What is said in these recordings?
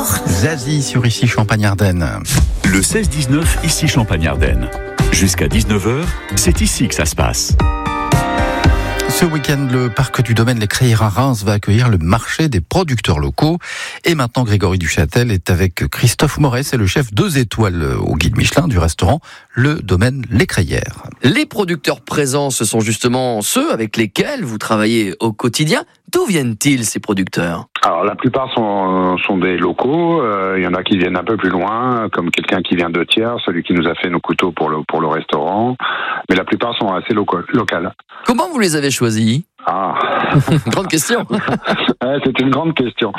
porte. Zazie sur Ici Champagne-Ardenne. Le 16-19, Ici Champagne-Ardenne. Jusqu'à 19h, c'est ici que ça se passe. Ce week-end, le parc du domaine Les Crayères à Reims va accueillir le marché des producteurs locaux. Et maintenant, Grégory Duchâtel est avec Christophe Moret, c'est le chef 2 étoiles au guide Michelin du restaurant Le Domaine Les Crayères. Les producteurs présents, ce sont justement ceux avec lesquels vous travaillez au quotidien. D'où viennent-ils, ces producteurs ? Alors la plupart sont des locaux, il y en a qui viennent un peu plus loin, comme quelqu'un qui vient de Thiers, celui qui nous a fait nos couteaux pour le restaurant, mais la plupart sont assez locales. Comment vous les avez choisis ? Grande question. C'est une grande question.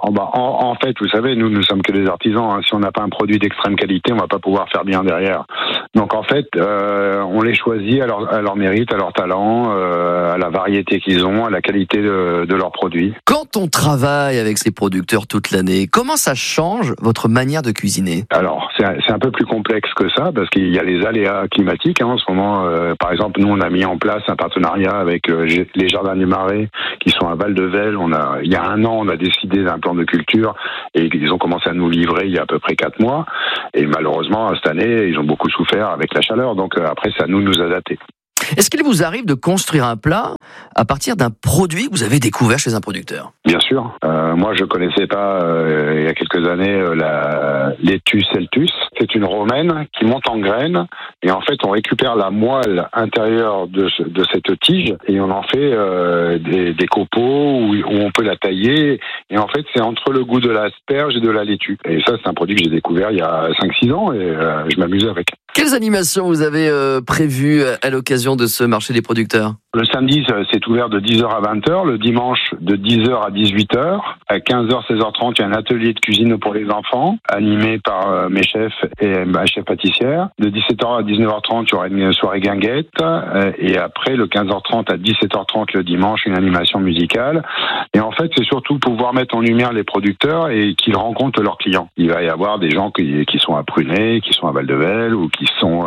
En fait, vous savez, nous sommes que des artisans. Hein. Si on n'a pas un produit d'extrême qualité, on va pas pouvoir faire bien derrière. Donc en fait, on les choisit à leur mérite, à leur talent, à la variété qu'ils ont, à la qualité de leurs produits. Quand on travaille avec ces producteurs toute l'année, comment ça change votre manière de cuisiner ? Alors, c'est un peu plus complexe que ça, parce qu'il y a les aléas climatiques. Hein. En ce moment, par exemple, nous, on a mis en place un partenariat avec les Jardins du Marais, qui sont à Val-de-Velle. Il y a 1 an, on a décidé d'un plan de culture, et ils ont commencé à nous livrer il y a à peu près 4 mois. Et malheureusement, cette année, ils ont beaucoup souffert avec la chaleur. Donc après, c'est à nous de nous adapter. Est-ce qu'il vous arrive de construire un plat à partir d'un produit que vous avez découvert chez un producteur ? Bien sûr. Moi, je connaissais pas il y a quelques années la laitue celtus. C'est une romaine qui monte en graines et en fait, on récupère la moelle intérieure de cette tige et on en fait des copeaux où on peut la tailler. Et en fait, c'est entre le goût de l'asperge et de la laitue. Et ça, c'est un produit que j'ai découvert il y a 5-6 ans et je m'amusais avec. Quelles animations vous avez prévues à l'occasion de ce marché des producteurs ? Le samedi, c'est ouvert de 10h à 20h. Le dimanche, de 10h à 18h. À 15h, 16h30, il y a un atelier de cuisine pour les enfants, animé par mes chefs et ma chef pâtissière. De 17h à 19h30, il y aura une soirée guinguette. Et après, le 15h30 à 17h30 le dimanche, une animation musicale. Et en fait, c'est surtout pouvoir mettre en lumière les producteurs et qu'ils rencontrent leurs clients. Il va y avoir des gens qui sont à Prunay, qui sont à Val-de-Velle ou qui sont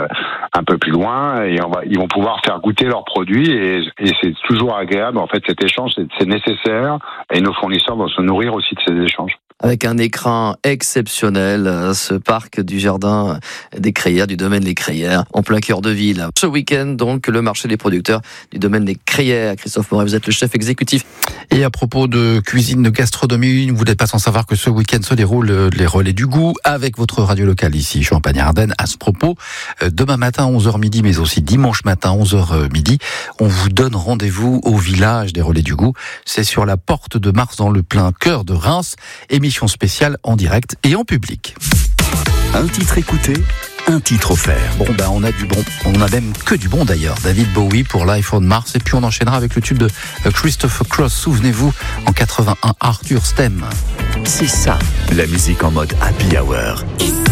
un peu plus loin. Et ils vont pouvoir faire goûter leurs produits. Et c'est toujours agréable. En fait, cet échange, c'est nécessaire. Et nos fournisseurs vont se nourrir aussi de ces échanges. Avec un écrin exceptionnel, ce parc du jardin des Crayères, du domaine Les Crayères, en plein cœur de ville. Ce week-end, donc, le marché des producteurs du domaine Les Crayères. Christophe Moret, vous êtes le chef exécutif. Et à propos de cuisine, de gastronomie, vous n'êtes pas sans savoir que ce week-end se déroulent les relais du goût avec votre radio locale ici, Champagne-Ardenne. À ce propos, demain matin, 11h midi, mais aussi dimanche matin, 11h midi, on vous donne rendez-vous au village des relais du goût. C'est sur la porte de Mars, dans le plein cœur de Reims. Émission spéciale en direct et en public. Un titre écouté, un titre offert. Bon, on a du bon. On a même que du bon d'ailleurs. David Bowie pour Life on Mars. Et puis on enchaînera avec le tube de Christopher Cross. Souvenez-vous, en 81, Arthur Stem. C'est ça. La musique en mode happy hour.